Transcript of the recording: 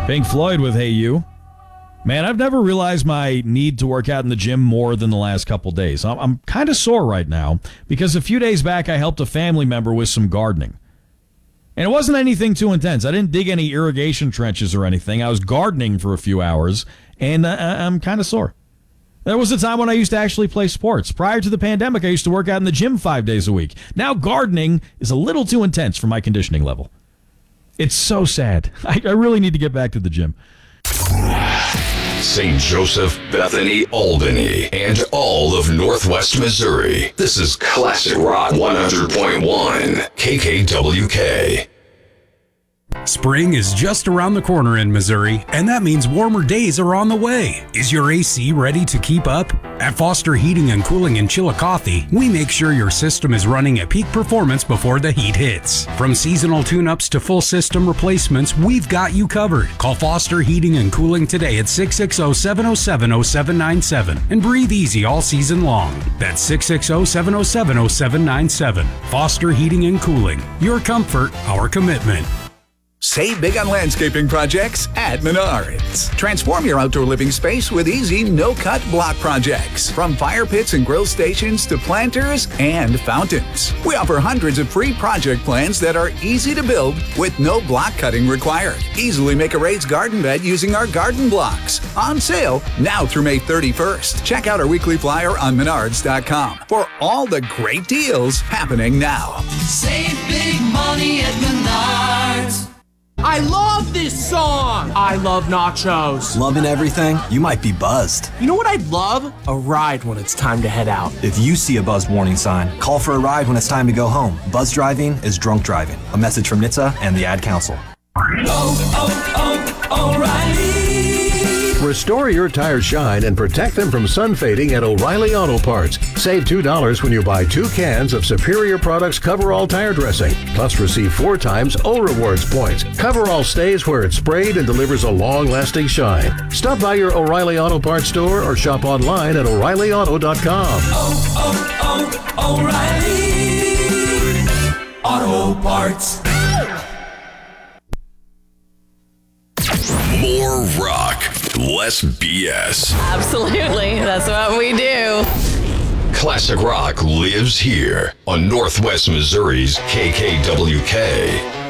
Pink Floyd with Hey You. Man, I've never realized my need to work out in the gym more than the last couple days. I'm kind of sore right now because a few days back I helped a family member with some gardening. And it wasn't anything too intense. I didn't dig any irrigation trenches or anything. I was gardening for a few hours, and I'm kind of sore. There was a time when I used to actually play sports. Prior to the pandemic, I used to work out in the gym 5 days a week. Now gardening is a little too intense for my conditioning level. It's so sad. I really need to get back to the gym. St. Joseph, Bethany, Albany, and all of Northwest Missouri. This is Classic Rock 100.1 KKWK. Spring is just around the corner in Missouri, and that means warmer days are on the way. Is your AC ready to keep up? At Foster Heating and Cooling in Chillicothe, we make sure your system is running at peak performance before the heat hits. From seasonal tune-ups to full system replacements, we've got you covered. Call Foster Heating and Cooling today at 660-707-0797 and breathe easy all season long. That's 660-707-0797. Foster Heating and Cooling. Your comfort, our commitment. Save big on landscaping projects at Menards. Transform your outdoor living space with easy, no-cut block projects. From fire pits and grill stations to planters and fountains. We offer hundreds of free project plans that are easy to build with no block cutting required. Easily make a raised garden bed using our garden blocks. On sale now through May 31st. Check out our weekly flyer on Menards.com for all the great deals happening now. Save big money at Menards. I love this song! I love nachos. Loving everything? You might be buzzed. You know what I'd love? A ride when it's time to head out. If you see a buzzed warning sign, call for a ride when it's time to go home. Buzz driving is drunk driving. A message from NHTSA and the Ad Council. O'Reilly. Restore your tires shine and protect them from sun fading at O'Reilly Auto Parts. Save $2 when you buy 2 cans of Superior Products Coverall tire dressing. Plus receive 4 times O Rewards points. Coverall stays where it's sprayed and delivers a long-lasting shine. Stop by your O'Reilly Auto Parts store or shop online at O'ReillyAuto.com. O'Reilly Auto Parts. More rock, less BS. Absolutely. That's what we do. Classic Rock lives here on Northwest Missouri's KKWK.